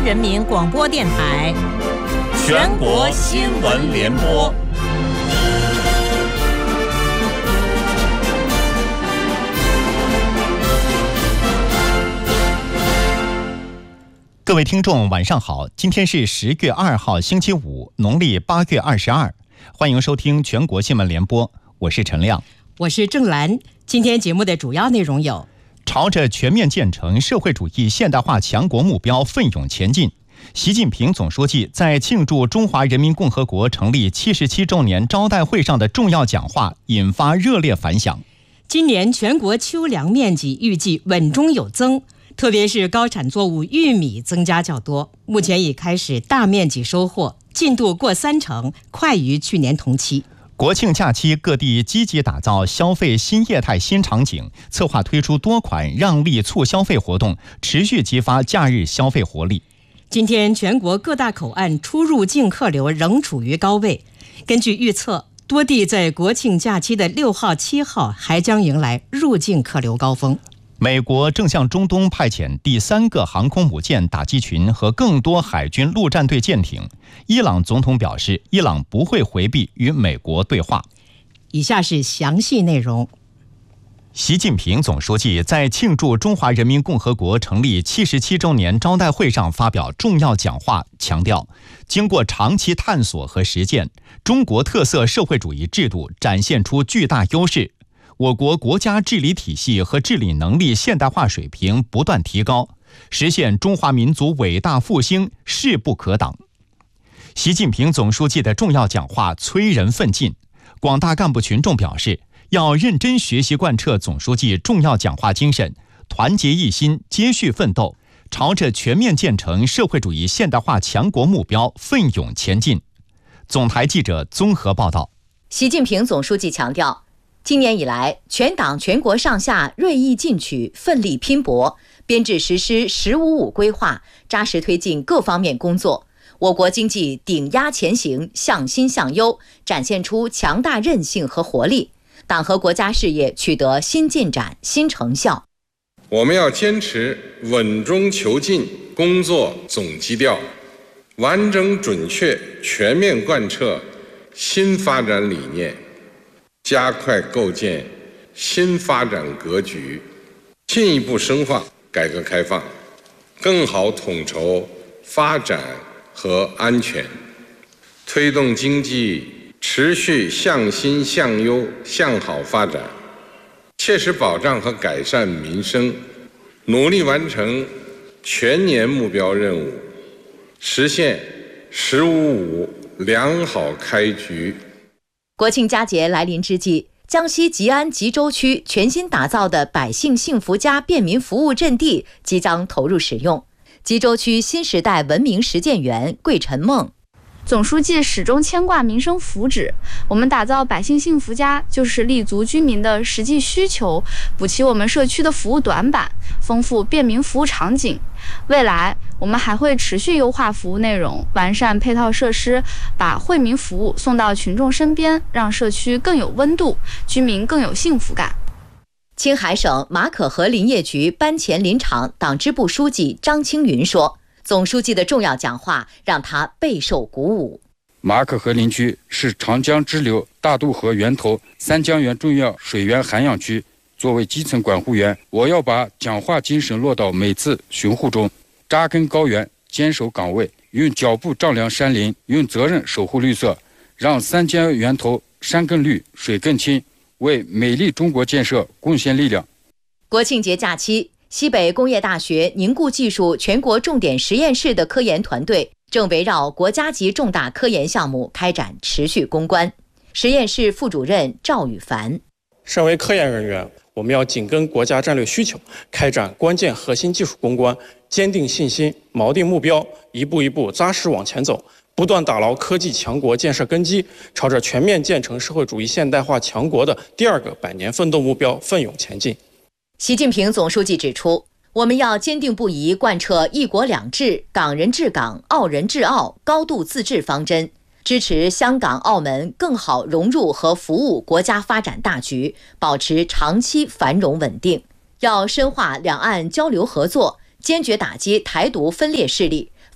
人民广播电台全国新闻联播。 各位听众晚上好，今天是10月2号星期五，农历8月22，欢迎收听全国新闻联播，我是陈亮， 我是郑兰。今天节目的主要内容有： 朝着全面建成社会主义现代化强国目标奋勇前进。习近平总书记在庆祝中华人民共和国成立77周年招待会上的重要讲话引发热烈反响。 今年全国秋粮面积预计稳中有增，特别是高产作物玉米增加较多，目前已开始大面积收获，进度过30%，快于去年同期。 国庆假期，各地积极打造消费新业态新场景，策划推出多款让利促消费活动，持续激发假日消费活力。 今天全国各大口岸出入境客流仍处于高位，根据预测，多地在国庆假期的6号、7号还将迎来入境客流高峰。 美国正向中东派遣第3个航空母舰打击群和更多海军陆战队舰艇。伊朗总统表示，伊朗不会回避与美国对话。 以下是详细内容。 习近平总书记在庆祝中华人民共和国成立77周年招待会上发表重要讲话，强调，经过长期探索和实践，中国特色社会主义制度展现出巨大优势。我国国家治理体系和治理能力现代化水平不断提高，实现中华民族伟大复兴势不可挡。习近平总书记的重要讲话催人奋进，广大干部群众表示，要认真学习贯彻总书记重要讲话精神，团结一心，接续奋斗，朝着全面建成社会主义现代化强国目标奋勇前进。总台记者综合报道。 习近平总书记强调，今年以来，全党全国上下锐意进取，奋力拼搏，编制实施“15+5”规划，扎实推进各方面工作。我国经济顶压前行，向新向优，展现出强大韧性和活力，党和国家事业取得新进展、新成效。 我们要坚持稳中求进工作总基调，完整准确全面贯彻新发展理念，加快构建新发展格局，进一步深化改革开放，更好统筹发展和安全，推动经济持续向新向优向好发展，切实保障和改善民生，努力完成全年目标任务，实现“15+5”良好开局。 国庆佳节来临之际，江西吉安吉州区全新打造的百姓幸福家便民服务阵地即将投入使用。吉州区新时代文明实践员桂晨梦， 总书记始终牵挂民生福祉，我们打造百姓幸福家，就是立足居民的实际需求，补齐我们社区的服务短板，丰富便民服务场景。未来我们还会持续优化服务内容，完善配套设施，把惠民服务送到群众身边，让社区更有温度，居民更有幸福感。 青海省马可河林业局班前林场党支部书记张青云说，总书记的重要讲话让他备受鼓舞。 马可河林区是长江支流大渡河源头三江源重要水源涵养区，作为基层管护员，我要把讲话精神落到每次巡护中，扎根高原，坚守岗位，用脚步丈量山林，用责任守护绿色，让三江源头山更绿，水更清，为美丽中国建设贡献力量。 国庆节假期，西北工业大学凝固技术全国重点实验室的科研团队正围绕国家级重大科研项目开展持续攻关。实验室副主任赵宇凡， 身为科研人员，我们要紧跟国家战略需求，开展关键核心技术攻关，坚定信心，锚定目标，一步一步扎实往前走，不断打牢科技强国建设根基，朝着全面建成社会主义现代化强国的第2个100年奋斗目标奋勇前进。 习近平总书记指出，我们要坚定不移贯彻一国两制、港人治港、澳人治澳高度自治方针，支持香港、澳门更好融入和服务国家发展大局，保持长期繁荣稳定。要深化两岸交流合作，坚决打击台独分裂势力，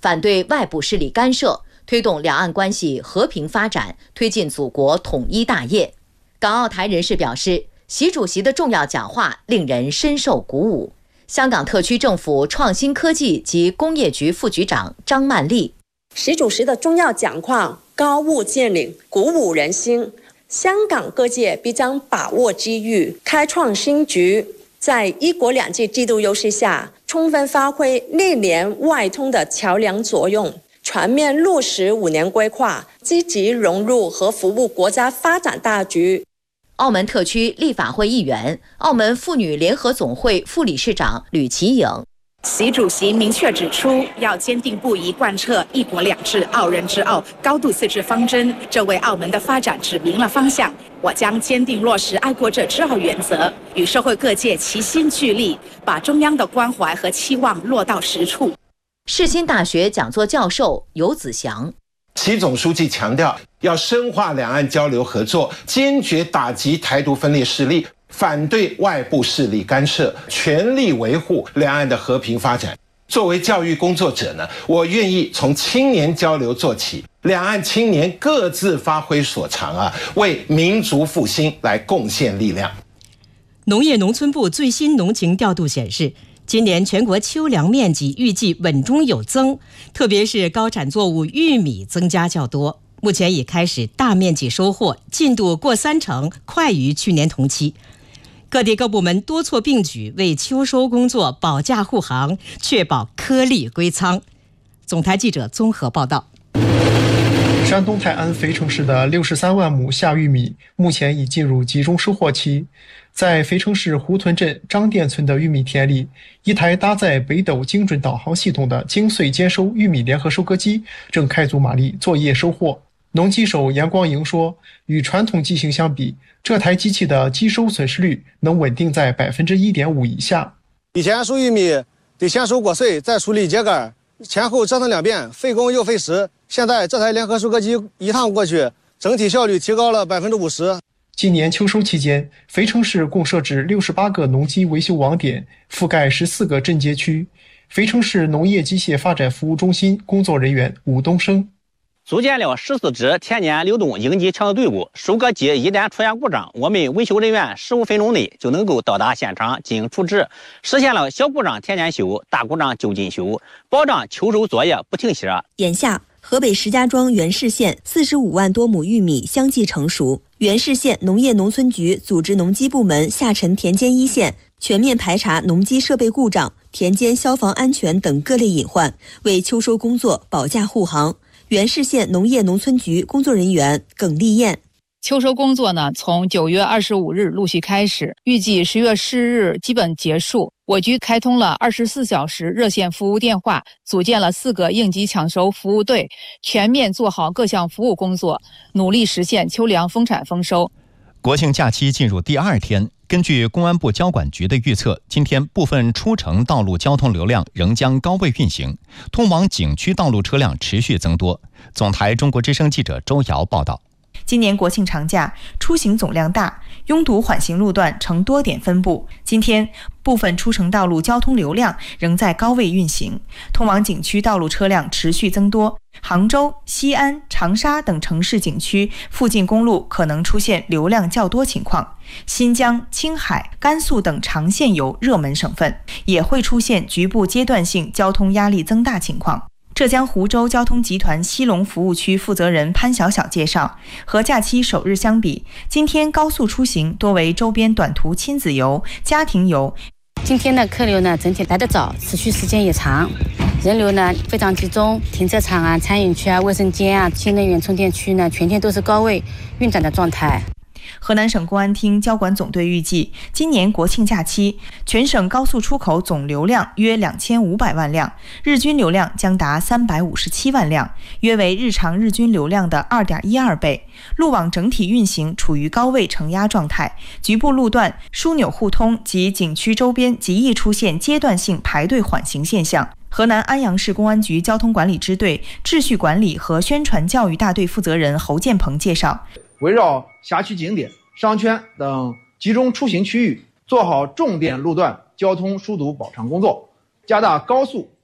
反对外部势力干涉，推动两岸关系和平发展，推进祖国统一大业。港澳台人士表示，习主席的重要讲话令人深受鼓舞。香港特区政府创新科技及工业局副局长张曼丽， 习主席的重要讲话高屋建瓴，鼓舞人心。香港各界必将把握机遇，开创新局，在一国两制制度优势下，充分发挥内联外通的桥梁作用，全面落实5年规划，积极融入和服务国家发展大局。 澳门特区立法会议员、澳门妇女联合总会副理事长吕其颖， 习主席明确指出，要坚定不移贯彻一国两制、澳人治澳、高度自治方针，这为澳门的发展指明了方向。我将坚定落实爱国者治澳原则，与社会各界齐心聚力，把中央的关怀和期望落到实处。 世新大学讲座教授游子祥， 习总书记强调，要深化两岸交流合作，坚决打击台独分裂势力，反对外部势力干涉，全力维护两岸的和平发展。作为教育工作者呢，我愿意从青年交流做起，两岸青年各自发挥所长为民族复兴来贡献力量。 农业农村部最新农情调度显示，今年全国秋粮面积预计稳中有增，特别是高产作物玉米增加较多，目前已开始大面积收获，进度过30%，快于去年同期。各地各部门多措并举，为秋收工作保驾护航，确保颗粒归仓。总台记者综合报道。 山东泰安肥城市的63万亩夏玉米目前已进入集中收获期。在肥城市胡屯镇张店村的玉米田里，一台搭载北斗精准导航系统的精碎兼收玉米联合收割机正开足马力作业收获。农机手杨光营说，与传统机型相比，这台机器的机收损失率能稳定在1.5%以下。 以前收玉米得先收果穗，再处理秸秆，前后折腾2遍，费工又费时。现在这台联合收割机一趟过去，整体效率提高了50%。 今年秋收期间，肥城市共设置68个农机维修网点，覆盖14个镇街区。肥城市农业机械发展服务中心工作人员武东升， 组建了14支田间流动应急抢救队伍，收割机一旦出现故障，我们维修人员15分钟内就能够到达现场进行处置，实现了小故障天天修，大故障就近修，保障秋收作业不停歇。 眼下，河北石家庄原市县45万多亩玉米相继成熟，原市县农业农村局组织农机部门下沉田间一线，全面排查农机设备故障、田间消防安全等各类隐患，为秋收工作保驾护航。原市县农业农村局工作人员耿丽燕， 秋收工作呢，从9月25日陆续开始，预计10月10日基本结束。我局开通了24小时热线服务电话，组建了4个应急抢收服务队，全面做好各项服务工作，努力实现秋粮丰产丰收。 国庆假期进入第2天，根据公安部交管局的预测，今天部分出城道路交通流量仍将高位运行，通往景区道路车辆持续增多。总台中国之声记者周瑶报道。 今年国庆长假出行总量大，拥堵缓行路段呈多点分布。今天部分出城道路交通流量仍在高位运行，通往景区道路车辆持续增多。杭州、西安、长沙等城市景区附近公路可能出现流量较多情况。新疆、青海、甘肃等长线游热门省份也会出现局部阶段性交通压力增大情况。浙江湖州交通集团西龙服务区负责人潘晓晓介绍，和假期首日相比，今天高速出行多为周边短途亲子游、家庭游。 今天的客流呢，整体来得早，持续时间也长，人流呢非常集中，停车场啊、餐饮区啊、卫生间啊、新能源充电区呢，全天都是高位运转的状态。 河南省公安厅交管总队预计，今年国庆假期，全省高速出口总流量约2500万辆，日均流量将达357万辆，约为日常日均流量的2.12倍。路网整体运行处于高位承压状态，局部路段枢纽互通及景区周边极易出现阶段性排队缓行现象。河南安阳市公安局交通管理支队秩序管理和宣传教育大队负责人侯建鹏介绍， 围绕辖区景点、商圈等集中出行区域，做好重点路段交通疏堵保障工作，加大高速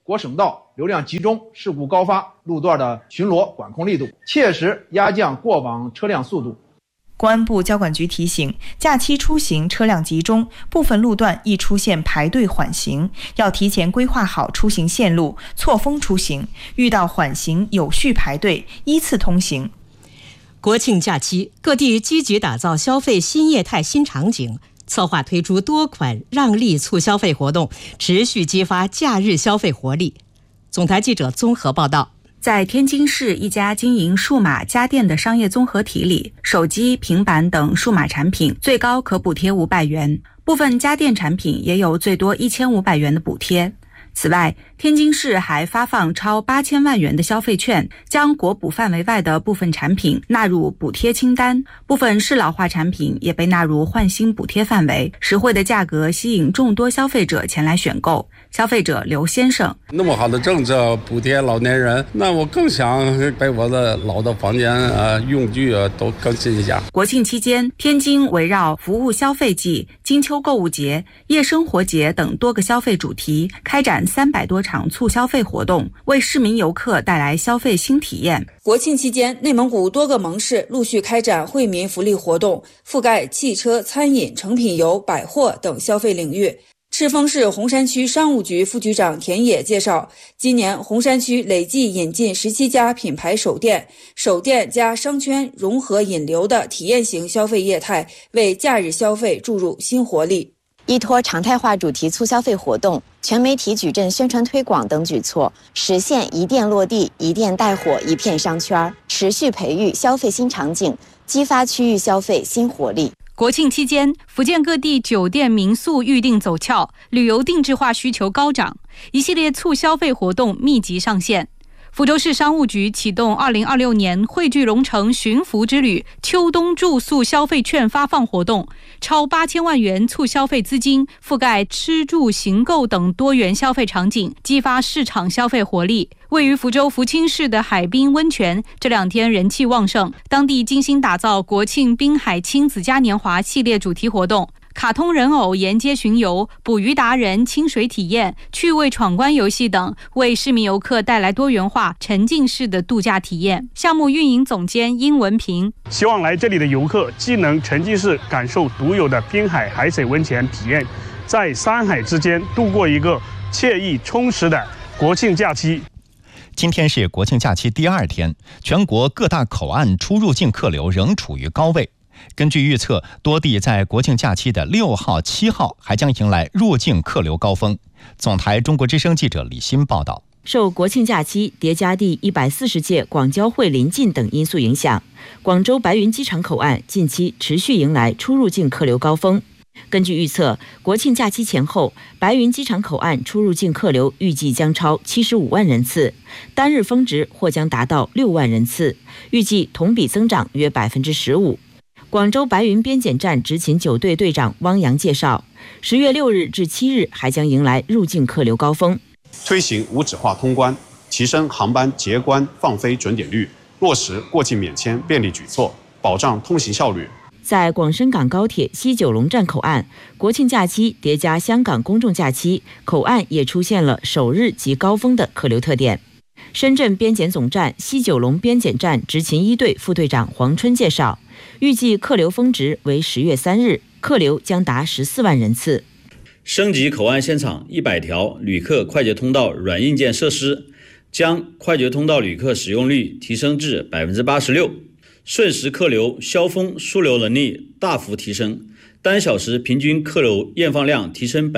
国省道流量集中、事故高发路段的巡逻管控力度，切实压降过往车辆速度。 公安部交管局提醒，假期出行车辆集中，部分路段易出现排队缓行，要提前规划好出行线路，错峰出行，遇到缓行有序排队，依次通行。 国庆假期，各地积极打造消费新业态新场景，策划推出多款让利促消费活动，持续激发假日消费活力。总台记者综合报道。 在天津市一家经营数码家电的商业综合体里，手机、平板等数码产品最高可补贴500元，部分家电产品也有最多1500元的补贴。此外，天津市还发放超8000万元的消费券，将国补范围外的部分产品纳入补贴清单，部分适老化产品也被纳入换新补贴范围，实惠的价格吸引众多消费者前来选购。消费者刘先生： 那么好的政策补贴老年人，那我更想把我的老的房间用具都更新一下。 国庆期间，天津围绕服务消费季、金秋购物节、夜生活节等多个消费主题，开展300多场促消费活动，为市民游客带来消费新体验。 国庆期间，内蒙古多个盟市陆续开展惠民福利活动，覆盖汽车、餐饮、成品油、百货等消费领域。赤峰市红山区商务局副局长田野介绍，今年红山区累计引进17家品牌手店加商圈融合引流的体验型消费业态，为假日消费注入新活力。 依托常态化主题促消费活动、全媒体矩阵宣传推广等举措，实现一店落地、一店带火、一片商圈，持续培育消费新场景，激发区域消费新活力。 国庆期间，福建各地酒店民宿预订走俏，旅游定制化需求高涨，一系列促消费活动密集上线。福州市商务局启动2026年汇聚龙城寻福之旅秋冬住宿消费券发放活动，超8000万元促消费资金覆盖吃住行购等多元消费场景，激发市场消费活力。位于福州福清市的海滨温泉这2天人气旺盛，当地精心打造国庆滨海亲子嘉年华系列主题活动，卡通人偶沿街巡游、捕鱼达人清水体验、趣味闯关游戏等，为市民游客带来多元化沉浸式的度假体验。项目运营总监殷文平希望来这里的游客既能沉浸式感受独有的滨海海水温泉体验，在山海之间度过一个惬意充实的国庆假期。 今天是国庆假期第2天，全国各大口岸出入境客流仍处于高位。根据预测，多地在国庆假期的6号、7号还将迎来入境客流高峰。总台中国之声记者李欣报道。 受国庆假期叠加第140届广交会临近等因素影响，广州白云机场口岸近期持续迎来出入境客流高峰。根据预测，国庆假期前后，白云机场口岸出入境客流预计将超75万人次，单日峰值或将达到6万人次，预计同比增长约15%。广州白云边检站执勤9队队长汪洋介绍，10月6日至7日还将迎来入境客流高峰。 推行无纸化通关，提升航班结关放飞准点率，落实过境免签便利举措，保障通行效率。 在广深港高铁西九龙站口岸，国庆假期叠加香港公众假期，口岸也出现了首日即高峰的客流特点。深圳边检总站西九龙边检站执勤1队副队长黄春介绍，预计客流峰值为10月3日，客流将达14万人次。 升级口岸现场100条旅客快捷通道软硬件设施，将快捷通道旅客使用率提升至86%，瞬时客流消峰枢纽能力大幅提升，单小时平均客流验放量提升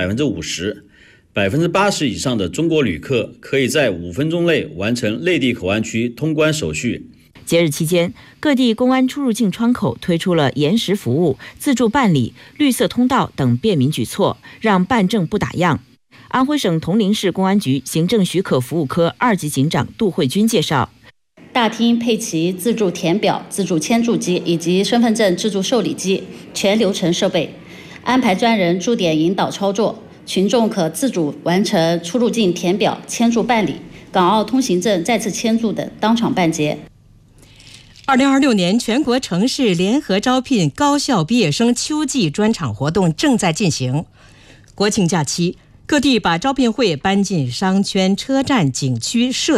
50%，80%以上的中国旅客可以在5分钟内完成内地口岸区通关手续。 节日期间，各地公安出入境窗口推出了延时服务、自助办理、绿色通道等便民举措，让办证不打烊。安徽省铜陵市公安局行政许可服务科2级警长杜慧君介绍， 大厅配齐自助填表、自助签注机以及身份证自助受理机，全流程设备，安排专人驻点引导操作，群众可自主完成出入境填表、签注办理、港澳通行证再次签注等当场办结。 2026年全国城市联合招聘高校毕业生秋季专场活动正在进行。国庆假期， 各地把招聘会搬进商圈、车站、景区、社